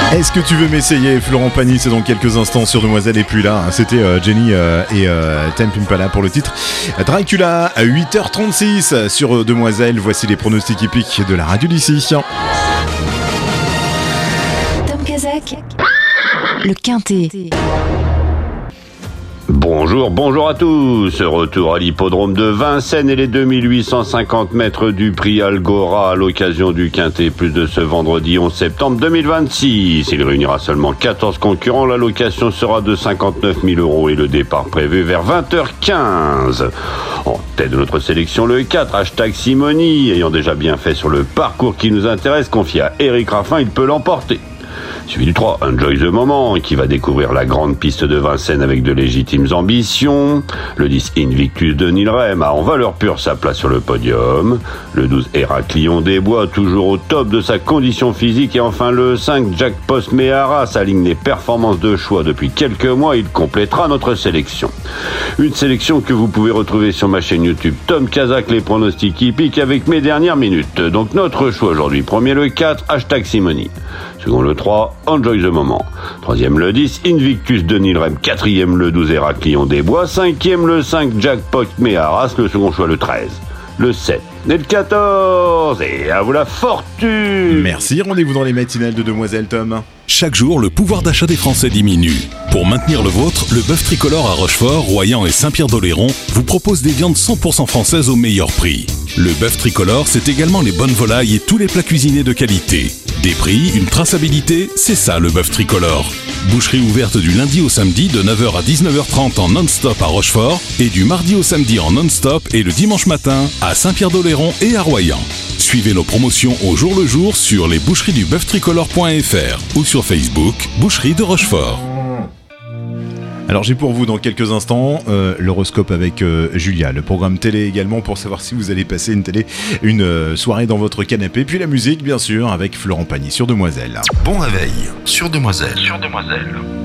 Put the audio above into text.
Est-ce que tu veux m'essayer? Florent Pagny, c'est dans quelques instants sur Demoiselle. Et puis là, c'était Jenny et Tame Impala pour le titre Dracula à 8h36 sur Demoiselle. Voici les pronostics hippiques de la radio d'ici. Tom Kazak, le Quintet. Bonjour à tous. Retour à l'hippodrome de Vincennes et les 2850 mètres du prix Algora à l'occasion du Quintet Plus de ce vendredi 11 septembre 2026. Il réunira seulement 14 concurrents. La location sera de 59 000 € et le départ prévu vers 20h15. En tête de notre sélection, le 4, hashtag Simoni, ayant déjà bien fait sur le parcours qui nous intéresse, confié à Eric Raffin, il peut l'emporter. Suivi du 3, Enjoy the Moment, qui va découvrir la grande piste de Vincennes avec de légitimes ambitions. Le 10, Invictus de Nilrem a en valeur pure sa place sur le podium. Le 12, Héraclion des Bois, toujours au top de sa condition physique. Et enfin le 5, Jack Post Mehara, s'aligne les performances de choix depuis quelques mois. Il complétera notre sélection. Une sélection que vous pouvez retrouver sur ma chaîne YouTube Tom Kazak, les pronostics hippiques avec mes dernières minutes. Donc notre choix aujourd'hui, premier le 4, hashtag Simoni. Second le 3, Enjoy the Moment. Troisième le 10, Invictus de Nilrem. Quatrième le 12, Héraclion des Bois. Cinquième le 5, Jackpot Meharas. Le second choix le 13. Le 7 et le 14. Et à vous la fortune. Merci, rendez-vous dans les matinales de Demoiselle, Tom. Chaque jour, le pouvoir d'achat des Français diminue. Pour maintenir le vôtre, le bœuf tricolore à Rochefort, Royan et Saint-Pierre-d'Oléron vous propose des viandes 100% françaises au meilleur prix. Le bœuf tricolore, c'est également les bonnes volailles et tous les plats cuisinés de qualité. Des prix, une traçabilité, c'est ça le bœuf tricolore. Boucherie ouverte du lundi au samedi de 9h à 19h30 en non-stop à Rochefort et du mardi au samedi en non-stop et le dimanche matin à Saint-Pierre-d'Oléron et à Royan. Suivez nos promotions au jour le jour sur lesboucheries-du-bœuf-tricolore.fr ou sur Facebook, Boucherie de Rochefort. Alors j'ai pour vous dans quelques instants l'horoscope avec Julia, le programme télé également pour savoir si vous allez passer une soirée dans votre canapé, puis la musique bien sûr avec Florent Pagny sur Demoiselle. Bon réveil sur Demoiselle.